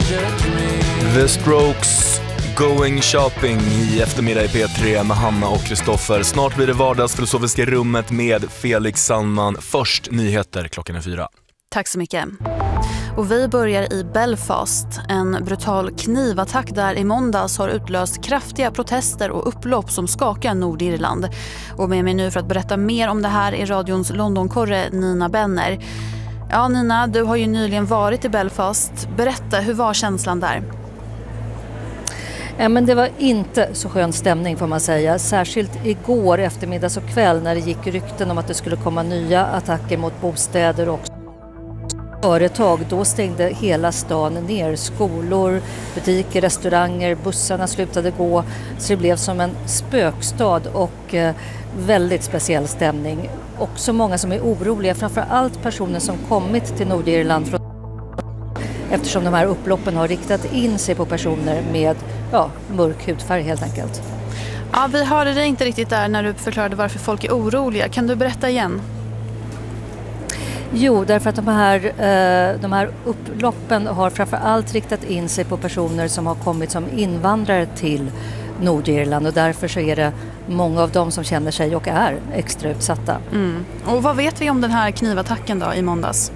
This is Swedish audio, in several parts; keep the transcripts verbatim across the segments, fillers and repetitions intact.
The Strokes, Going Shopping i eftermiddag i P tre med Hanna och Kristoffer. Snart blir det vardagsfilosofiska rummet med Felix Sandman. Först nyheter, klockan är fyra. Tack så mycket. Och vi börjar i Belfast. En brutal knivattack där i måndags har utlöst kraftiga protester och upplopp som skakar Nordirland. Och med mig nu för att berätta mer om det här är radions Londonkorre Nina Benner. Ja Nina, du har ju nyligen varit i Belfast. Berätta, hur var känslan där? Ja, men det var inte så skön stämning får man säga. Särskilt igår eftermiddags och kväll när det gick rykten om att det skulle komma nya attacker mot bostäder och företag. Då stängde hela stan ner. Skolor, butiker, restauranger, bussarna slutade gå. Så det blev som en spökstad och eh, väldigt speciell stämning. Också många som är oroliga, framförallt personer som kommit till Nordirland från eftersom de här upploppen har riktat in sig på personer med ja, mörk hudfärg helt enkelt. Ja, vi hörde dig inte riktigt där när du förklarade varför folk är oroliga. Kan du berätta igen? Jo, därför att de här, eh, de här upploppen har framförallt riktat in sig på personer som har kommit som invandrare till Nordirland och därför så är det många av dem som känner sig och är extra utsatta. Mm. Och vad vet vi om den här knivattacken då i måndags?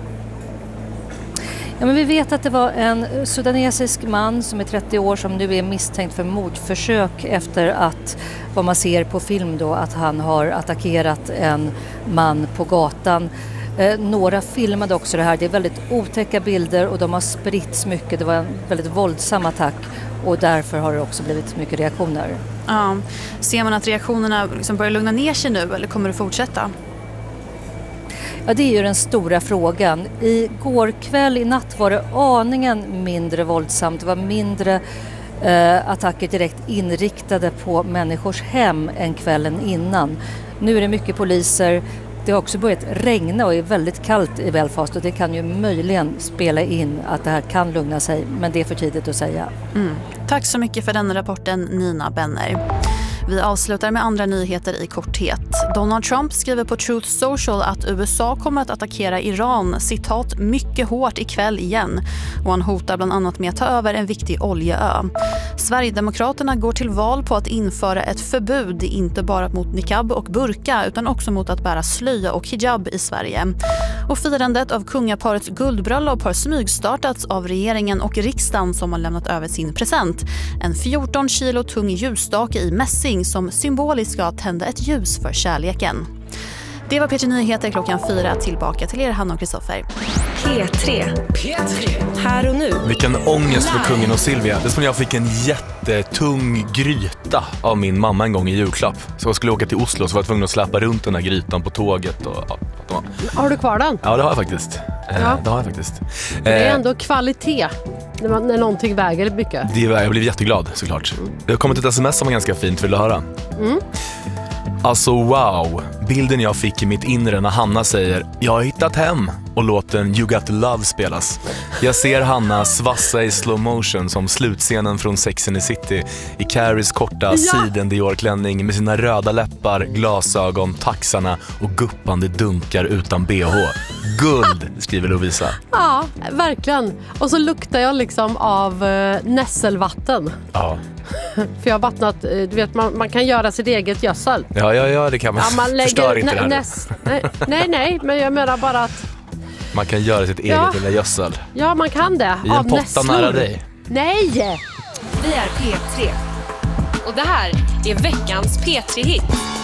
Ja, men vi vet att det var en sudanesisk man som är trettio år som nu är misstänkt för mordförsök efter att, vad man ser på film då, att han har attackerat en man på gatan. Eh, några filmade också det här. Det är väldigt otäcka bilder och de har spritts mycket. Det var en väldigt våldsam attack och därför har det också blivit mycket reaktioner. Ja. Ser man att reaktionerna liksom börjar lugna ner sig nu eller kommer det fortsätta? Ja, det är ju den stora frågan. Igår kväll i natt var det aningen mindre våldsamt. Det var mindre eh, attacker direkt inriktade på människors hem än kvällen innan. Nu är det mycket poliser. Det har också börjat regna och är väldigt kallt i Belfast och det kan ju möjligen spela in att det här kan lugna sig, men det är för tidigt att säga. Mm. Tack så mycket för den rapporten, Nina Benner. Vi avslutar med andra nyheter i korthet. Donald Trump skriver på Truth Social att U S A kommer att attackera Iran, citat, mycket hårt ikväll igen. Och han hotar bland annat med att ta över en viktig oljeö. Sverigedemokraterna går till val på att införa ett förbud inte bara mot niqab och burka utan också mot att bära slöja och hijab i Sverige. Och firandet av kungaparets guldbröllop har smygstartats av regeringen och riksdagen som har lämnat över sin present. En fjorton kilo tung ljusstake i mässing som symboliskt ska tända ett ljus för kärleken. Det var P tre Nyheter klockan fyra. Tillbaka till er, Hanna och Kristoffer. P tre. P tre. Här och nu. Vilken ångest för kungen och Silvia. Det som jag fick en jättetung gryta av min mamma en gång i julklapp. Så jag skulle åka till Oslo så var jag tvungen att släppa runt den här grytan på tåget. Och, ja, har du kvar den? Ja, det har jag faktiskt. Ja. Eh, det har jag faktiskt. Det är ändå kvalitet när, man, när någonting väger mycket. Det, jag blev jätteglad såklart. Det har kommit ett sms som var ganska fint, vill du höra? Mm. Alltså wow, bilden jag fick i mitt inre när Hanna säger jag har hittat hem och låten You Got The Love spelas. Jag ser Hanna svassa i slow motion som slutscenen från Sex and the City i Carries korta ja. siden Dior-klänning med sina röda läppar, glasögon, taxarna och guppande dunkar utan B H. Guld, skriver Lovisa. Ja, verkligen. Och så luktar jag liksom av uh, nässelvatten. Ja. För jag har vattnat, du vet, man, man kan göra sitt eget gödsel. Ja, ja, ja, det kan man. Ja, man lägger, Förstör inte nä, det här. Näs, nej, nej, nej, men jag menar bara att man kan göra sitt eget ja, lilla gödsel. Ja, man kan det. I av en potta nässlor. nära dig. Nej! Vi är P tre. Och det här är veckans P tre-hit.